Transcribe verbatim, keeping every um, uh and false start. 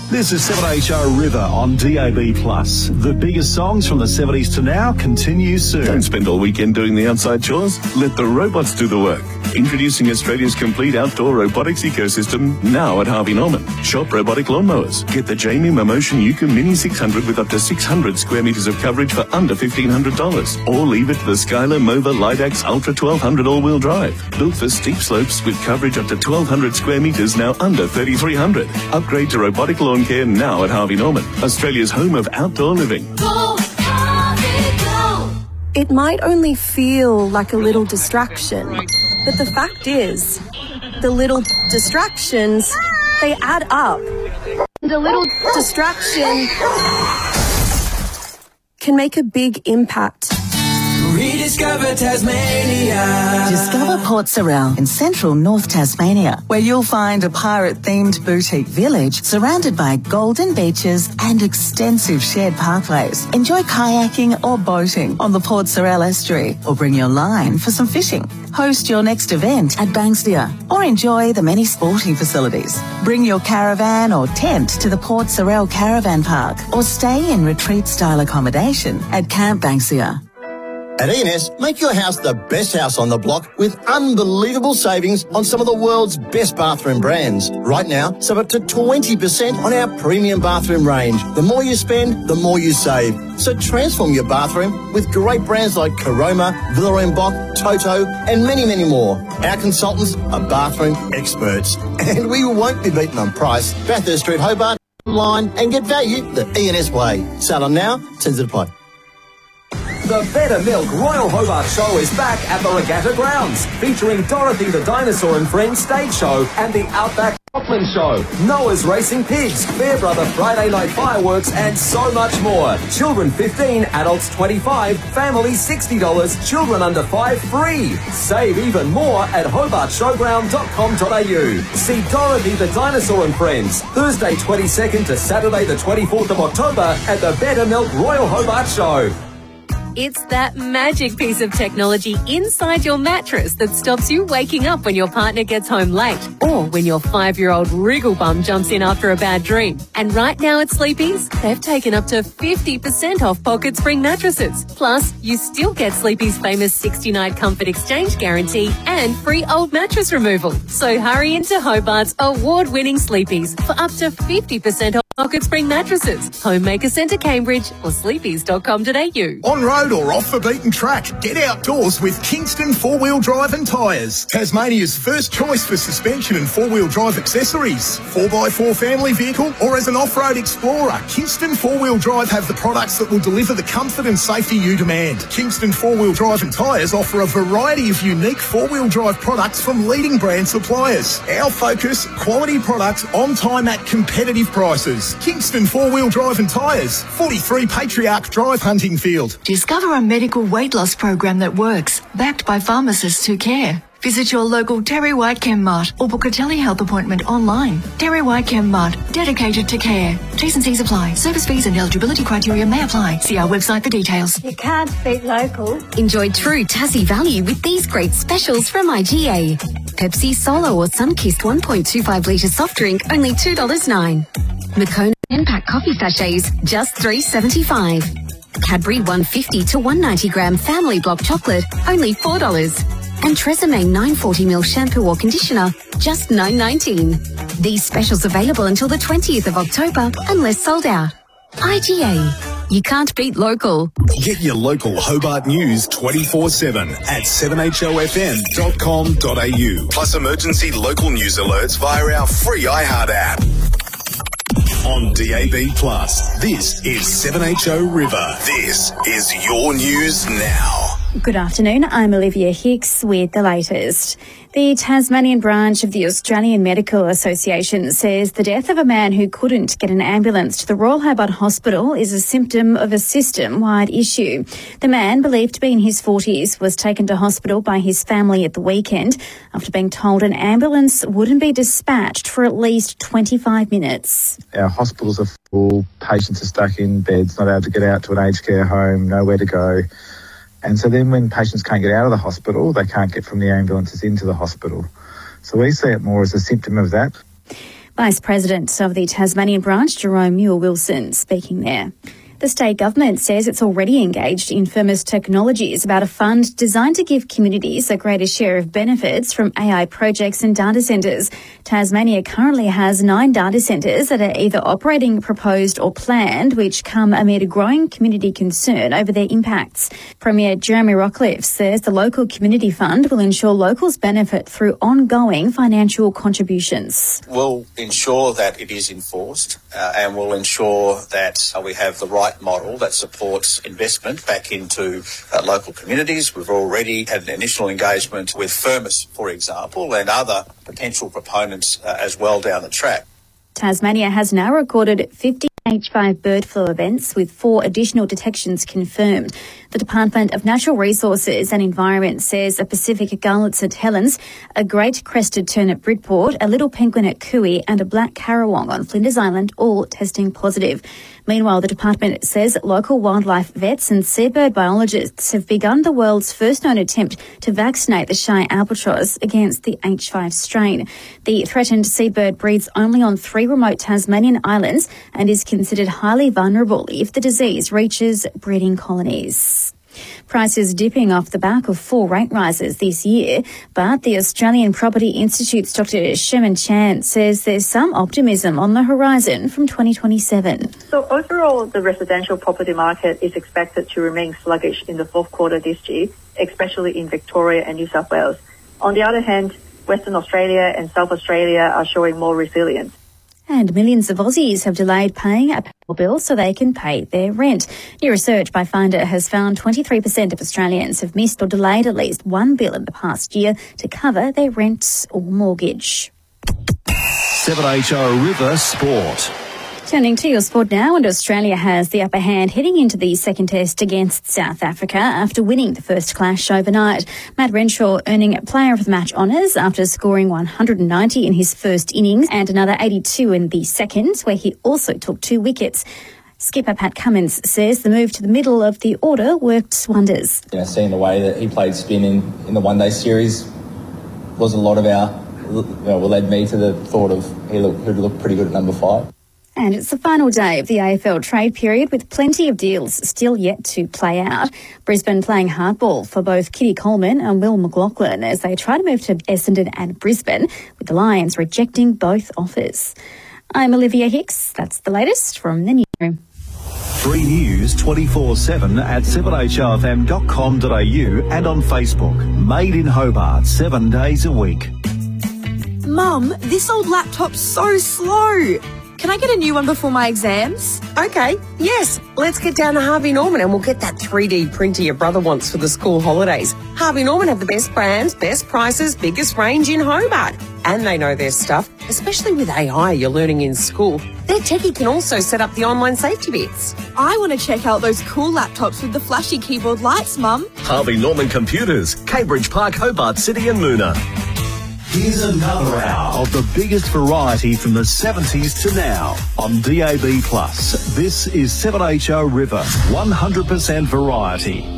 This is seven H O River on D A B plus. The biggest songs from the seventies to now continue soon. Don't spend all weekend doing the outside chores. Let the robots do the work. Introducing Australia's complete outdoor robotics ecosystem now at Harvey Norman. Shop robotic lawnmowers. Get the Jamie Momotion Yuka Mini six hundred with up to six hundred square metres of coverage for under fifteen hundred dollars. Or leave it to the Skylar Mova Lidax Ultra twelve hundred all-wheel drive. Built for steep slopes with coverage up to twelve hundred square metres, now under thirty-three hundred. Upgrade to robotic lawn care now at Harvey Norman, Australia's home of outdoor living. Go, Harvey, go. It might only feel like a little distraction, but the fact is, the little distractions, they add up. The little distraction can make a big impact. Rediscover Tasmania. Discover Port Sorell in central North Tasmania, where you'll find a pirate-themed boutique village surrounded by golden beaches and extensive shared pathways. Enjoy kayaking or boating on the Port Sorell estuary, or bring your line for some fishing. Host your next event at Banksia, or enjoy the many sporting facilities. Bring your caravan or tent to the Port Sorell Caravan Park, or stay in retreat-style accommodation at Camp Banksia. At E N S, make your house the best house on the block with unbelievable savings on some of the world's best bathroom brands. Right now, save up to twenty percent on our premium bathroom range. The more you spend, the more you save. So transform your bathroom with great brands like Caroma, Villa en Bock, Toto, and many, many more. Our consultants are bathroom experts, and we won't be beaten on price. Bathurst Street, Hobart, online and get value the E N S way. Sale on now, terms apply. The Better Milk Royal Hobart Show is back at the Regatta Grounds, featuring Dorothy the Dinosaur and Friends stage show and the Outback Auckland Show, Noah's Racing Pigs, Fair Brother Friday Night Fireworks, and so much more. Children fifteen, adults twenty-five, families sixty dollars, children under five free. Save even more at hobart showground dot com dot a u. See Dorothy the Dinosaur and Friends, Thursday twenty-second to Saturday the twenty-fourth of October at the Better Milk Royal Hobart Show. It's that magic piece of technology inside your mattress that stops you waking up when your partner gets home late, or when your five-year-old wriggle bum jumps in after a bad dream. And right now at Sleepy's, they've taken up to fifty percent off Pocket Spring mattresses. Plus, you still get Sleepy's famous sixty-night comfort exchange guarantee and free old mattress removal. So hurry into Hobart's award-winning Sleepy's for up to fifty percent off Pocket Spring mattresses. Homemaker Centre Cambridge or sleepys dot com dot a u. On road or off the beaten track, get outdoors with Kingston four-wheel drive and tyres. Tasmania's first choice for suspension and four-wheel drive accessories. four by four family vehicle or as an off-road explorer, Kingston four-wheel drive have the products that will deliver the comfort and safety you demand. Kingston four-wheel drive and tyres offer a variety of unique four-wheel drive products from leading brand suppliers. Our focus, quality products on time at competitive prices. Kingston four-wheel drive and tyres, forty-three Patriarch Drive, Huntingfield. Discover a medical weight loss program that works, backed by pharmacists who care. Visit your local Terry White Chem Mart or book a telehealth appointment online. Terry White Chem Mart, dedicated to care. T's and C's apply. Service fees and eligibility criteria may apply. See our website for details. You can't beat local. Enjoy true Tassie value with these great specials from I G A. Pepsi Solo or Sunkist one point two five litre soft drink, only two dollars nine. Macona ten-pack coffee sachets, just three dollars seventy-five. Cadbury one hundred fifty to one hundred ninety gram family block chocolate, only four dollars. And Tresemme nine forty milliliter shampoo or conditioner, just nine nineteen. These specials available until the twentieth of October, unless sold out. I G A. You can't beat local. Get your local Hobart news twenty-four seven at seven h o f m dot com dot a u. Plus emergency local news alerts via our free iHeart app. On D A B plus, this is seven H O River. This is your news now. Good afternoon, I'm Olivia Hicks with the latest. The Tasmanian branch of the Australian Medical Association says the death of a man who couldn't get an ambulance to the Royal Hobart Hospital is a symptom of a system-wide issue. The man, believed to be in his forties, was taken to hospital by his family at the weekend after being told an ambulance wouldn't be dispatched for at least twenty-five minutes. Our hospitals are full, patients are stuck in beds, not able to get out to an aged care home, nowhere to go. And so then when patients can't get out of the hospital, they can't get from the ambulances into the hospital. So we see it more as a symptom of that. Vice President of the Tasmanian branch, Jerome Muir-Wilson, speaking there. The state government says it's already engaged in Firmus Technologies about a fund designed to give communities a greater share of benefits from A I projects and data centres. Tasmania currently has nine data centres that are either operating, proposed or planned, which come amid growing community concern over their impacts. Premier Jeremy Rockcliffe says the local community fund will ensure locals benefit through ongoing financial contributions. We'll ensure that it is enforced uh, and we'll ensure that uh, we have the right model that supports investment back into uh, local communities. We've already had an initial engagement with Firmus, for example, and other potential proponents uh, as well down the track. Tasmania has now recorded fifty H five bird flu events, with four additional detections confirmed. The Department of Natural Resources and Environment says a Pacific gull at St Helens, a great crested tern at Bridport, a little penguin at Cooey and a black carawong on Flinders Island all testing positive. Meanwhile, the department says local wildlife vets and seabird biologists have begun the world's first known attempt to vaccinate the shy albatross against the H five strain. The threatened seabird breeds only on three remote Tasmanian islands and is considered highly vulnerable if the disease reaches breeding colonies. Prices dipping off the back of four rate rises this year, but the Australian Property Institute's Doctor Sherman Chan says there's some optimism on the horizon from twenty twenty-seven. So overall, the residential property market is expected to remain sluggish in the fourth quarter this year, especially in Victoria and New South Wales. On the other hand, Western Australia and South Australia are showing more resilience. And millions of Aussies have delayed paying a power bill so they can pay their rent. New research by Finder has found twenty-three percent of Australians have missed or delayed at least one bill in the past year to cover their rent or mortgage. seven H O River Sport. Turning to your sport now, and Australia has the upper hand heading into the second test against South Africa after winning the first clash overnight. Matt Renshaw earning Player of the Match honours after scoring one hundred ninety in his first innings and another eighty-two in the second, where he also took two wickets. Skipper Pat Cummins says the move to the middle of the order worked wonders. You know, seeing the way that he played spin in, in the one-day series was a lot of our, you know, led me to the thought of he looked, he'd look pretty good at number five. And it's the final day of the A F L trade period with plenty of deals still yet to play out. Brisbane playing hardball for both Kitty Coleman and Will McLaughlin as they try to move to Essendon and Brisbane, with the Lions rejecting both offers. I'm Olivia Hicks. That's the latest from the newsroom. Free news twenty-four seven at seven H O F M dot com dot A U and on Facebook. Made in Hobart, seven days a week. Mum, this old laptop's so slow. Can I get a new one before my exams? Okay, yes. Let's get down to Harvey Norman and we'll get that three D printer your brother wants for the school holidays. Harvey Norman have the best brands, best prices, biggest range in Hobart. And they know their stuff, especially with A I you're learning in school. Their techie can also set up the online safety bits. I want to check out those cool laptops with the flashy keyboard lights, Mum. Harvey Norman Computers, Cambridge Park, Hobart City and Moona. Here's another hour of the biggest variety from the seventies to now on D A B plus. This is seven H O River, one hundred percent variety.